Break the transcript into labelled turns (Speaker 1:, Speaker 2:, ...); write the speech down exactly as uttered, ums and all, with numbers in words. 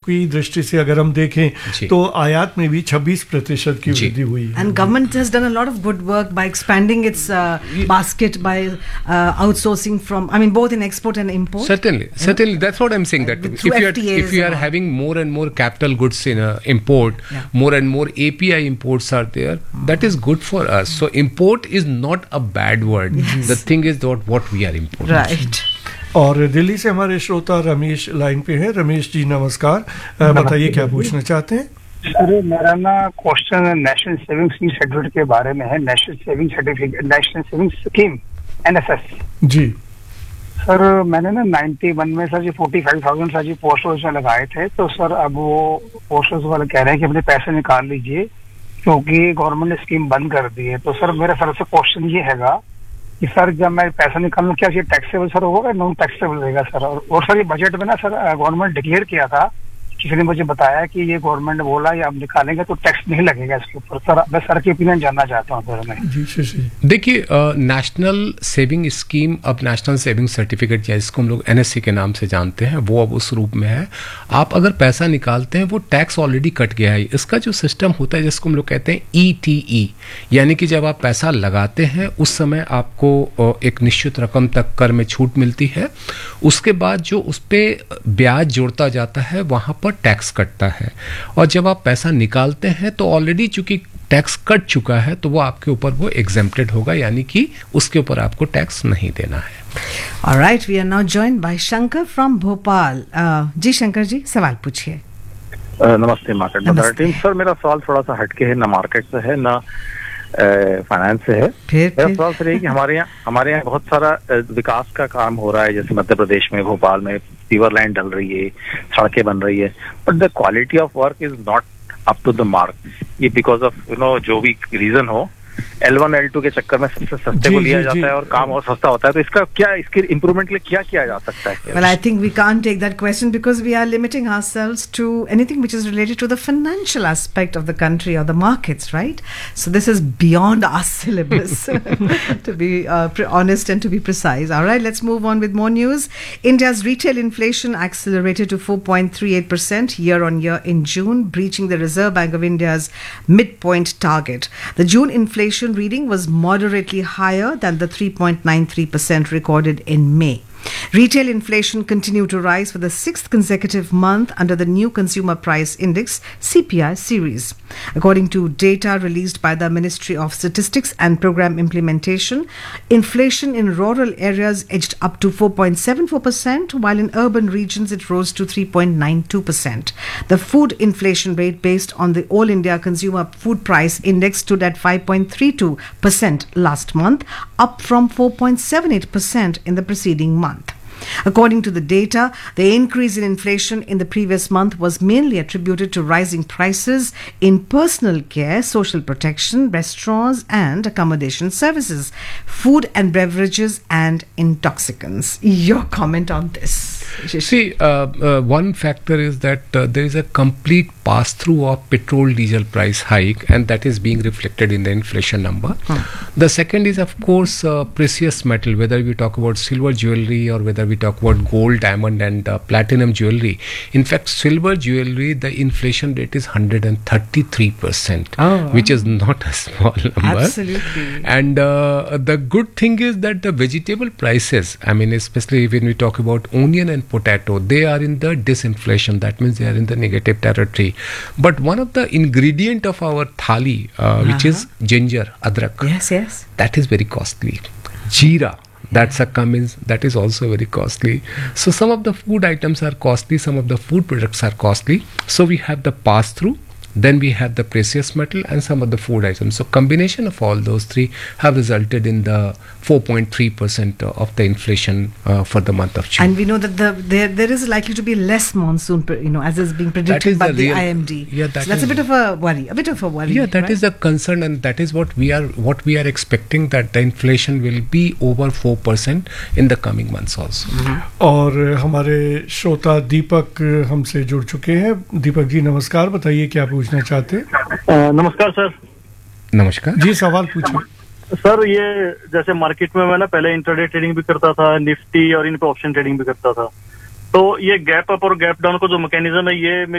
Speaker 1: की दृष्टि से अगर हम देखें तो आयात में भी छब्बीस प्रतिशत की वृद्धि हुई है।
Speaker 2: And government has done a lot of good work by expanding its uh, basket by uh, outsourcing from, I mean, both in export and import.
Speaker 3: Certainly, yeah. certainly. That's what I'm saying. That if you are if you are having more and more capital goods in uh, import, yeah. more and more A P I imports are there. Mm. That is good for us. So import is not a bad word. Yes. The thing is that what we are importing.
Speaker 2: Right.
Speaker 1: और दिल्ली से हमारे श्रोता Ramesh line पे हैं। रमेश जी नमस्कार, बताइए क्या पूछना चाहते हैं?
Speaker 4: सर मेरा ना क्वेश्चन नेशनल सेविंग सर्टिफिकेट के बारे में है। National saving certificate, national saving scheme, N S S
Speaker 1: G.
Speaker 4: Sir मैंने ना नाइन्टी वन में सर जी फोर्टी फाइव थाउजेंड सर जी पोस्ट ऑफिस में लगाए थे। तो सर अब वो पोस्ट ऑफिस वाले कह रहे हैं कि अपने पैसे निकाल लीजिए क्योंकि गवर्नमेंट ने स्कीम बंद कर दी है। तो सर मेरा सर से क्वेश्चन ये हैगा कि सर जब मैं पैसा निकालूं क्या ये टैक्सेबल सर होगा, नॉन टैक्सेबल रहेगा सर? और, और सर ये बजट में ना सर गवर्नमेंट डिक्लेयर किया था, किसी ने मुझे बताया कि ये गवर्नमेंट ने बोला ये आप निकालेंगे तो टैक्स नहीं लगेगा इसके ऊपर। सर मैं सर की ओपिनियन जानना चाहता हूँ सर मैं।
Speaker 3: देखिए, नेशनल सेविंग स्कीम, अब नेशनल सेविंग सर्टिफिकेट या जिसको हम लोग एन एस सी के नाम से जानते हैं, वो अब उस रूप में है। आप अगर पैसा निकालते हैं वो टैक्स ऑलरेडी कट गया है। इसका जो सिस्टम होता है जिसको हम लोग कहते हैं ई टी ई, यानी कि जब आप पैसा लगाते हैं उस समय आपको एक निश्चित रकम तक कर में छूट मिलती है। उसके बाद जो उस पर ब्याज जोड़ता जाता है वहाँ पर टैक्स कटता है। और जब आप पैसा निकालते हैं तो ऑलरेडी चूंकि टैक्स कट चुका है तो वो आपके ऊपर वो एग्जेम्प्टेड होगा, यानी कि उसके ऊपर आपको टैक्स नहीं देना है।
Speaker 2: All right, we are now joined by Shankar from Bhopal. uh, जी शंकर जी, सवाल पूछिए।
Speaker 5: uh, नमस्ते मार्केट बाजार टीम। सर मेरा सवाल थोड़ा सा हटके है, ना मार्केट से है ना फाइनेंस से है। मेरा सवाल सर है कि हमारे यहाँ हमारे यहाँ बहुत सारा विकास का काम हो रहा है, जैसे मध्य प्रदेश में भोपाल में सीवर लाइन डल रही है, सड़कें बन रही है, but the quality of work is not up to the mark. ये बिकॉज ऑफ यू नो जो भी रीजन हो, एल वन एल टू के चक्कर में सबसे सस्ते को लिया जाता है और काम और सस्ता होता है। तो इसका क्या, इसके इम्प्रूवमेंट के लिए क्या किया जा सकता है?
Speaker 2: Well, I think we can't take that question because we are limiting ourselves to anything which is related to the financial aspect of the country or the markets, right? So this is beyond our syllabus, to be uh, honest and to be precise. All right, let's move on with more news. India's retail inflation accelerated to four point three eight percent year on year in June, breaching the Reserve Bank of India's midpoint target. The June inflation reading was moderately higher than the three point nine three percent recorded in May. Retail inflation continued to rise for the sixth consecutive month under the new Consumer Price Index C P I series. According to data released by the Ministry of Statistics and Program Implementation, inflation in rural areas edged up to four point seven four percent, while in urban regions it rose to three point nine two percent. The food inflation rate based on the All India Consumer Food Price Index stood at five point three two percent last month, up from four point seven eight percent in the preceding month. According to the data, the increase in inflation in the previous month was mainly attributed to rising prices in personal care, social protection, restaurants and accommodation services, food and beverages and intoxicants. Your comment on this?
Speaker 3: See, uh, uh, one factor is that uh, there is a complete pass-through of petrol diesel price hike, and that is being reflected in the inflation number. Hmm. The second is, of course, uh, precious metal, whether we talk about silver jewelry or whether we talk about gold, diamond and uh, platinum jewelry. In fact, silver jewelry, the inflation rate is one hundred thirty-three percent, oh, wow. which is not a small number.
Speaker 2: Absolutely.
Speaker 3: And uh, the good thing is that the vegetable prices, I mean, especially when we talk about onion and potato, they are in the disinflation. That means they are in the negative territory. But one of the ingredient of our thali, uh, uh-huh. which is ginger, adrak.
Speaker 2: Yes, yes.
Speaker 3: That is very costly. Jeera. That's a cummins, that is also very costly. So some of the food items are costly, some of the food products are costly. So we have the pass through, then we have the precious metal and some of the food items. So combination of all those three have resulted in the four point three percent of the inflation uh, for the month of June.
Speaker 2: And we know that the there there is likely to be less monsoon, you know, as is being predicted by the, the I M D.
Speaker 3: Yeah, that
Speaker 2: so that's
Speaker 3: is
Speaker 2: a bit of a worry, a bit of a worry.
Speaker 3: Yeah, that
Speaker 2: right?
Speaker 3: is a concern, and that is what we are what we are expecting, that the inflation will be over four percent in the coming months also.
Speaker 1: Mm-hmm. और हमारे श्रोता दीपक हमसे जुड़ चुके हैं। दीपक जी नमस्कार, बताइए क्या पूछना चाहते हैं?
Speaker 6: नमस्कार सर।
Speaker 3: नमस्कार
Speaker 1: जी, सवाल पूछिए।
Speaker 6: सर ये जैसे मार्केट में मैं ना पहले इंट्राडे ट्रेडिंग भी करता था, निफ्टी और इन पे ऑप्शन ट्रेडिंग भी करता था, तो ये गैप अप और गैप डाउन का जो मैकेनिज्म है ये